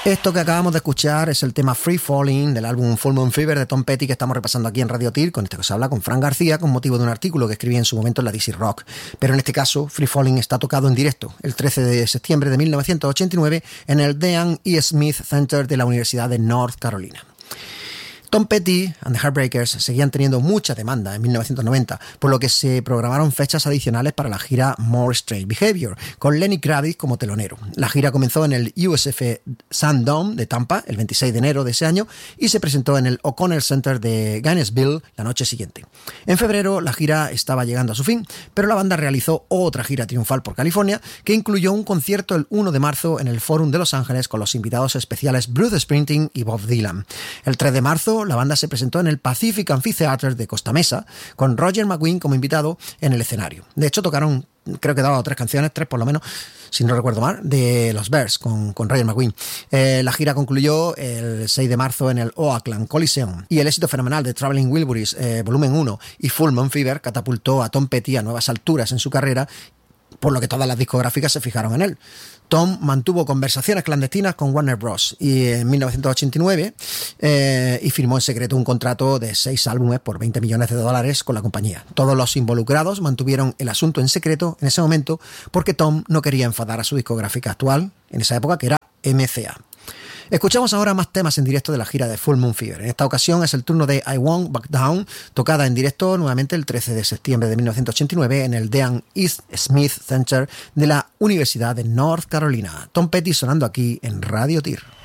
Esto que acabamos de escuchar es el tema Free Falling del álbum Full Moon Fever de Tom Petty, que estamos repasando aquí en Radio Tir, con este que se habla con Fran García, con motivo de un artículo que escribí en su momento en la DC Rock. Pero en este caso, Free Falling está tocado en directo el 13 de septiembre de 1989 en el Dean E. Smith Center de la Universidad de North Carolina. Tom Petty and the Heartbreakers seguían teniendo mucha demanda en 1990, por lo que se programaron fechas adicionales para la gira More Strange Behavior, con Lenny Kravitz como telonero. La gira comenzó en el USF Sun-Dome de Tampa el 26 de enero de ese año y se presentó en el O'Connell Center de Gainesville la noche siguiente. En febrero la gira estaba llegando a su fin, pero la banda realizó otra gira triunfal por California que incluyó un concierto el 1 de marzo en el Forum de Los Ángeles con los invitados especiales Bruce Springsteen y Bob Dylan. El 3 de marzo la banda se presentó en el Pacific Amphitheater de Costa Mesa, con Roger McGuinn como invitado en el escenario. De hecho, tocaron, creo que 2 o 3 canciones, 3 por lo menos, si no recuerdo mal, de los Bears con Roger McGuinn. La gira concluyó el 6 de marzo en el Oakland Coliseum, y el éxito fenomenal de Traveling Wilburys Volumen 1 y Full Moon Fever catapultó a Tom Petty a nuevas alturas en su carrera, por lo que todas las discográficas se fijaron en él. Tom mantuvo conversaciones clandestinas con Warner Bros. Y en 1989 y firmó en secreto un contrato de 6 álbumes por $20 millones con la compañía. Todos los involucrados mantuvieron el asunto en secreto en ese momento porque Tom no quería enfadar a su discográfica actual, en esa época, que era MCA. Escuchamos ahora más temas en directo de la gira de Full Moon Fever. En esta ocasión es el turno de I Won't Back Down, tocada en directo nuevamente el 13 de septiembre de 1989 en el Dean E. Smith Center de la Universidad de North Carolina. Tom Petty sonando aquí en Radio Tir.